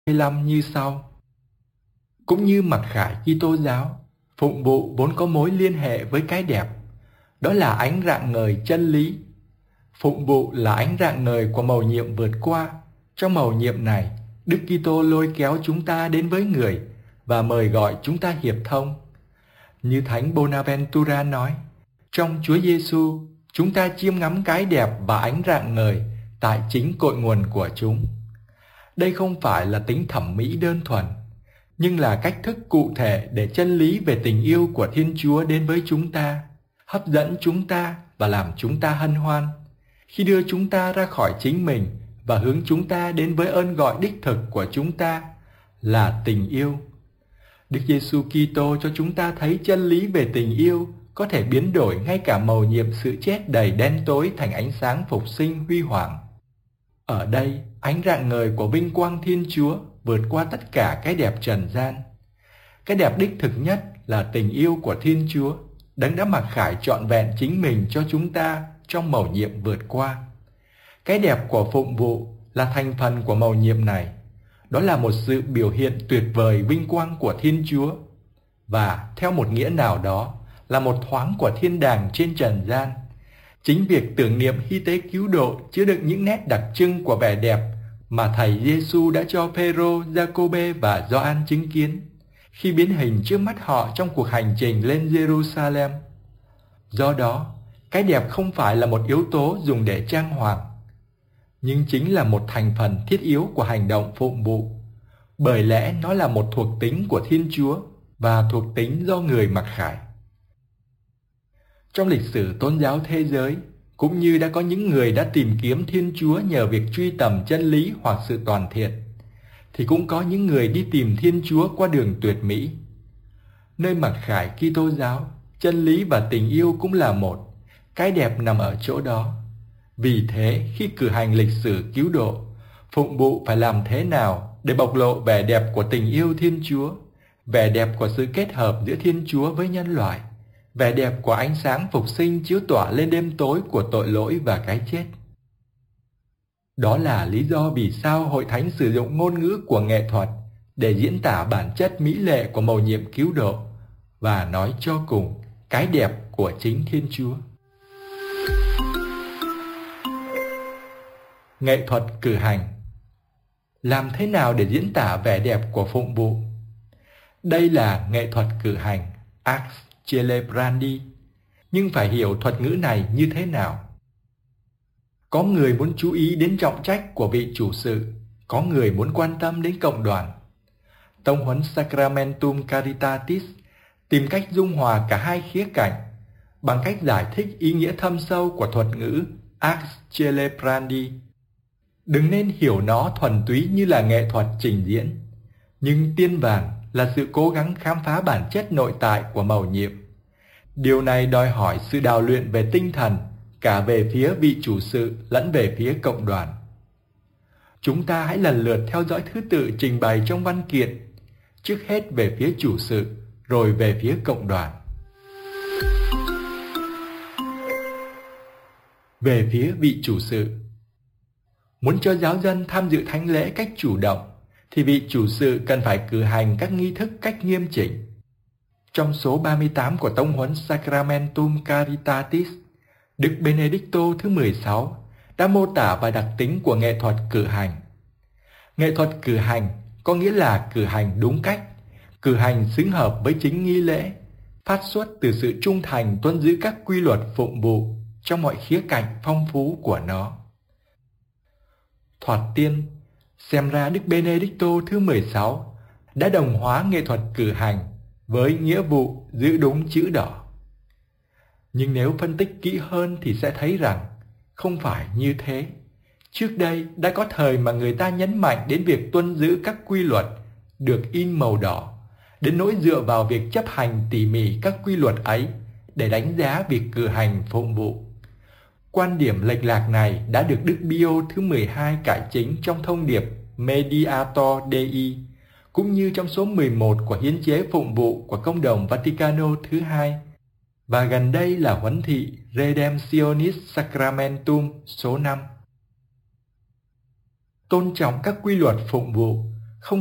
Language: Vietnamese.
15 như sau. Cũng như mặc khải Kitô giáo, phụng vụ vốn có mối liên hệ với cái đẹp, đó là ánh rạng ngời chân lý. Phụng vụ là ánh rạng ngời của mầu nhiệm vượt qua. Trong mầu nhiệm này, Đức Kitô lôi kéo chúng ta đến với người và mời gọi chúng ta hiệp thông. Như Thánh Bonaventura nói, trong Chúa Giêsu, chúng ta chiêm ngắm cái đẹp và ánh rạng ngời tại chính cội nguồn của chúng. Đây không phải là tính thẩm mỹ đơn thuần, nhưng là cách thức cụ thể để chân lý về tình yêu của Thiên Chúa đến với chúng ta, hấp dẫn chúng ta và làm chúng ta hân hoan, khi đưa chúng ta ra khỏi chính mình và hướng chúng ta đến với ơn gọi đích thực của chúng ta là tình yêu. Đức Giêsu Kitô cho chúng ta thấy chân lý về tình yêu có thể biến đổi ngay cả mầu nhiệm sự chết đầy đen tối thành ánh sáng phục sinh huy hoàng. Ở đây, ánh rạng ngời của vinh quang Thiên Chúa vượt qua tất cả cái đẹp trần gian. Cái đẹp đích thực nhất là tình yêu của Thiên Chúa, Đấng đã mặc khải trọn vẹn chính mình cho chúng ta trong mầu nhiệm vượt qua. Cái đẹp của phụng vụ là thành phần của mầu nhiệm này. Đó là một sự biểu hiện tuyệt vời vinh quang của Thiên Chúa và theo một nghĩa nào đó là một thoáng của thiên đàng trên trần gian. Chính việc tưởng niệm hy tế cứu độ chứa đựng những nét đặc trưng của vẻ đẹp mà Thầy Giêsu đã cho Phêrô, Giacôbê và Gioan chứng kiến khi biến hình trước mắt họ trong cuộc hành trình lên Jerusalem. Do đó, cái đẹp không phải là một yếu tố dùng để trang hoàng, nhưng chính là một thành phần thiết yếu của hành động phụng vụ, bởi lẽ nó là một thuộc tính của Thiên Chúa và thuộc tính do người mặc khải. Trong lịch sử tôn giáo thế giới, cũng như đã có những người đã tìm kiếm Thiên Chúa nhờ việc truy tầm chân lý hoặc sự toàn thiện, thì cũng có những người đi tìm Thiên Chúa qua đường tuyệt mỹ. Nơi mặc khải Kitô giáo, chân lý và tình yêu cũng là một, cái đẹp nằm ở chỗ đó. Vì thế, khi cử hành lịch sử cứu độ, phụng vụ phải làm thế nào để bộc lộ vẻ đẹp của tình yêu Thiên Chúa, vẻ đẹp của sự kết hợp giữa Thiên Chúa với nhân loại, vẻ đẹp của ánh sáng phục sinh chiếu tỏa lên đêm tối của tội lỗi và cái chết. Đó là lý do vì sao Hội Thánh sử dụng ngôn ngữ của nghệ thuật để diễn tả bản chất mỹ lệ của mầu nhiệm cứu độ và nói cho cùng cái đẹp của chính Thiên Chúa. Nghệ thuật cử hành. Làm thế nào để diễn tả vẻ đẹp của phụng vụ? Đây là nghệ thuật cử hành, Ars Celebrandi, nhưng phải hiểu thuật ngữ này như thế nào. Có người muốn chú ý đến trọng trách của vị chủ sự, có người muốn quan tâm đến cộng đoàn. Tông huấn Sacramentum Caritatis tìm cách dung hòa cả hai khía cạnh bằng cách giải thích ý nghĩa thâm sâu của thuật ngữ Ars Celebrandi. Đừng nên hiểu nó thuần túy như là nghệ thuật trình diễn, nhưng tiên vàng là sự cố gắng khám phá bản chất nội tại của mầu nhiệm. Điều này đòi hỏi sự đào luyện về tinh thần, cả về phía vị chủ sự lẫn về phía cộng đoàn. Chúng ta hãy lần lượt theo dõi thứ tự trình bày trong văn kiện, trước hết về phía chủ sự, rồi về phía cộng đoàn. Về phía vị chủ sự. Muốn cho giáo dân tham dự thánh lễ cách chủ động, thì vị chủ sự cần phải cử hành các nghi thức cách nghiêm chỉnh. Trong số 38 của tông huấn Sacramentum Caritatis, Đức Benedicto thứ 16 đã mô tả vài đặc tính của nghệ thuật cử hành. Nghệ thuật cử hành có nghĩa là cử hành đúng cách, cử hành xứng hợp với chính nghi lễ, phát xuất từ sự trung thành tuân giữ các quy luật phụng vụ trong mọi khía cạnh phong phú của nó. Thoạt tiên, xem ra Đức Benedicto thứ 16 đã đồng hóa nghệ thuật cử hành với nghĩa vụ giữ đúng chữ đỏ. Nhưng nếu phân tích kỹ hơn thì sẽ thấy rằng không phải như thế. Trước đây đã có thời mà người ta nhấn mạnh đến việc tuân giữ các quy luật được in màu đỏ, đến nỗi dựa vào việc chấp hành tỉ mỉ các quy luật ấy để đánh giá việc cử hành phụng vụ. Quan điểm lệch lạc này đã được Đức Pio thứ 12 cải chính trong thông điệp Mediator Dei, cũng như trong số 11 của hiến chế phụng vụ của Công đồng Vaticano thứ 2, và gần đây là huấn thị Redemptionis Sacramentum số 5. Tôn trọng các quy luật phụng vụ